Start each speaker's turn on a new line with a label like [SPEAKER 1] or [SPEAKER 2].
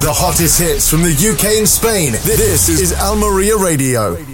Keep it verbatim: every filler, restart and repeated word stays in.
[SPEAKER 1] The hottest hits from the U K and Spain. This is Almeria Radio.